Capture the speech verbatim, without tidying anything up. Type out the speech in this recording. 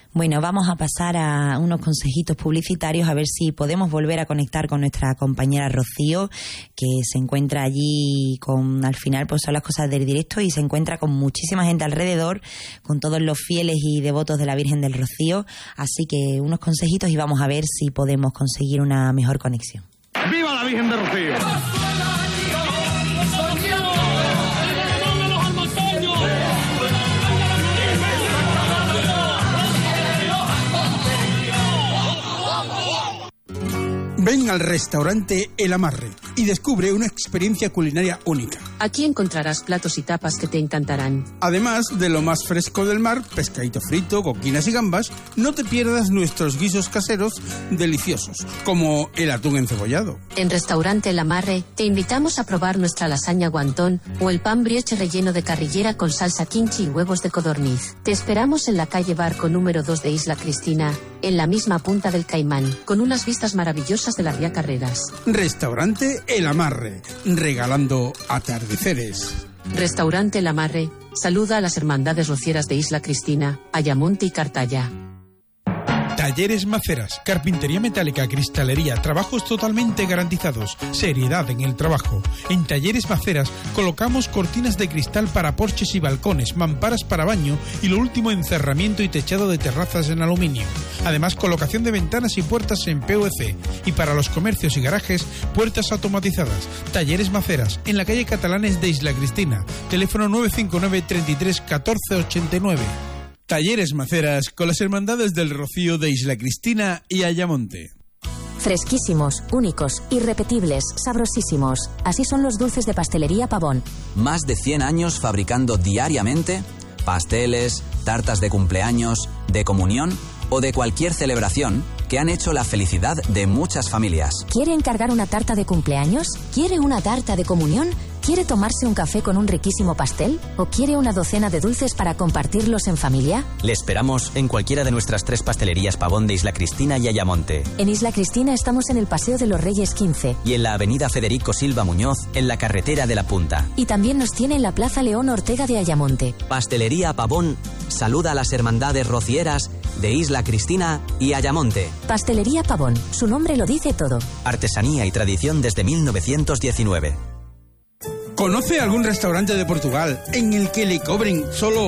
Bueno, vamos a pasar a unos consejitos publicitarios a ver si podemos volver a conectar con nuestra compañera Rocío, que se encuentra allí con, al final pues son las cosas del directo y se encuentra con muchísima gente alrededor, con todos los fieles y devotos de la Virgen del Rocío, así que unos consejitos y vamos a ver si podemos conseguir una mejor conexión. ¡Viva la Virgen del Rocío! Ven al restaurante El Amarre y descubre una experiencia culinaria única. Aquí encontrarás platos y tapas que te encantarán. Además de lo más fresco del mar, pescadito frito, coquinas y gambas, no te pierdas nuestros guisos caseros deliciosos, como el atún encebollado. En Restaurante El Amarre te invitamos a probar nuestra lasaña guantón o el pan brioche relleno de carrillera con salsa kimchi y huevos de codorniz. Te esperamos en la calle Barco número dos de Isla Cristina, en la misma punta del Caimán, con unas vistas maravillosas de la Ría Carreras. Restaurante El Amarre, regalando atardeceres. Restaurante El Amarre saluda a las hermandades rocieras de Isla Cristina, Ayamonte y Cartaya. Talleres Maceras, carpintería metálica, cristalería, trabajos totalmente garantizados, seriedad en el trabajo. En Talleres Maceras colocamos cortinas de cristal para porches y balcones, mamparas para baño y lo último en cerramiento y techado de terrazas en aluminio. Además, colocación de ventanas y puertas en P V C y para los comercios y garajes, puertas automatizadas. Talleres Maceras, en la calle Catalanes de Isla Cristina. Teléfono nueve cinco nueve, treinta y tres, catorce ochenta y nueve. Talleres Maceras con las hermandades del Rocío de Isla Cristina y Ayamonte. Fresquísimos, únicos, irrepetibles, sabrosísimos. Así son los dulces de Pastelería Pavón. Más de cien años fabricando diariamente pasteles, tartas de cumpleaños, de comunión o de cualquier celebración que han hecho la felicidad de muchas familias. ¿Quiere encargar una tarta de cumpleaños? ¿Quiere una tarta de comunión? ¿Quiere tomarse un café con un riquísimo pastel? ¿O quiere una docena de dulces para compartirlos en familia? Le esperamos en cualquiera de nuestras tres pastelerías Pavón de Isla Cristina y Ayamonte. En Isla Cristina estamos en el Paseo de los Reyes quince. Y en la avenida Federico Silva Muñoz, en la carretera de la Punta. Y también nos tiene en la Plaza León Ortega de Ayamonte. Pastelería Pavón saluda a las hermandades rocieras de Isla Cristina y Ayamonte. Pastelería Pavón, su nombre lo dice todo. Artesanía y tradición desde mil novecientos diecinueve. ¿Conoce algún restaurante de Portugal en el que le cobren solo